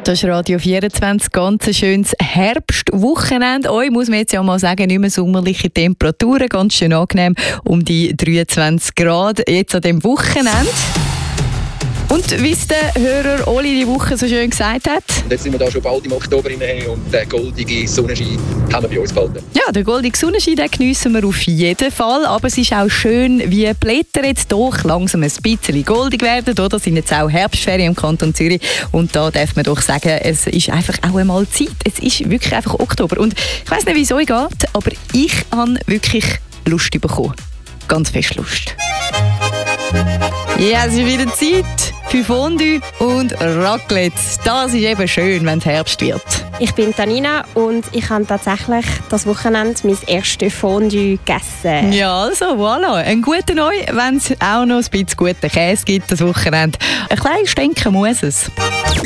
Das ist Radio 24, ganz ein schönes Herbstwochenende. Euch muss man jetzt ja mal sagen, nicht mehr sommerliche Temperaturen, ganz schön angenehm, um die 23 Grad jetzt an diesem Wochenende. Und wie es der Hörer Oli die Woche so schön gesagt hat. Und jetzt sind wir da schon bald im Oktober rein und den goldigen Sonnenschein haben wir bei uns behalten. Ja, den goldigen Sonnenschein den geniessen wir auf jeden Fall. Aber es ist auch schön, wie die Blätter jetzt doch langsam ein bisschen goldig werden. Oder sind jetzt auch Herbstferien im Kanton Zürich. Und da darf man doch sagen, es ist einfach auch einmal Zeit. Es ist wirklich einfach Oktober. Und ich weiss nicht, wie es euch geht, aber ich habe wirklich Lust bekommen. Ganz fest Lust. Ja, es ist wieder Zeit für Fondue und Raclette. Das ist eben schön, wenn es Herbst wird. Ich bin Tanina und ich habe tatsächlich das Wochenende mein erstes Fondue gegessen. Ja, also, voilà. Ein guter Neu, wenn es auch noch ein bisschen guten Käse gibt, das Wochenende. Ein kleines Stinken muss es.